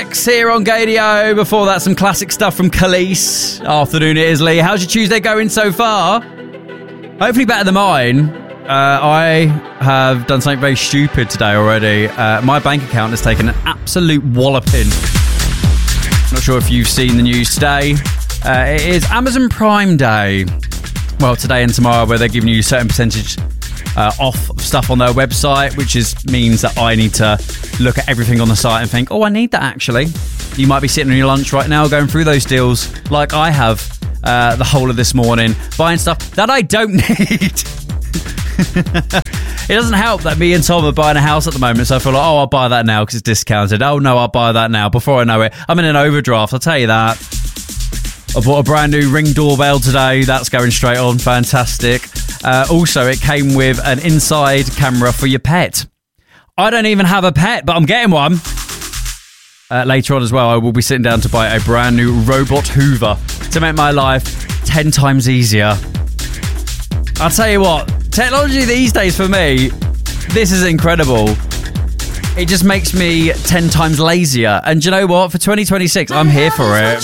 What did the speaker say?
Rex here on Gadio. Before that, some classic stuff from Khalees. Afternoon it is, Lee. How's your Tuesday going so far? Hopefully better than mine. I have done something very stupid today already. My bank account has taken an absolute walloping. Not sure if you've seen the news today. It is Amazon Prime Day. Well, today and tomorrow, where they're giving you a certain percentage off stuff on their website, which means that I need to look at everything on the site and think, oh, I need that actually. You might be sitting on your lunch right now going through those deals like I have the whole of this morning, buying stuff that I don't need. It doesn't help that me and Tom are buying a house at the moment, so I feel like, oh, I'll buy that now because it's discounted. Oh no, I'll buy that now. Before I know it, I'm in an overdraft, I'll tell you that. I bought a brand new Ring doorbell today. That's going straight on. Fantastic. Also, it came with an inside camera for your pet. I don't even have a pet, but I'm getting one. Later on as well, I will be sitting down to buy a brand new robot Hoover to make my life 10 times easier. I'll tell you what, technology these days for me, this is incredible. It just makes me 10 times lazier. And do you know what? For 2026, I'm here for it.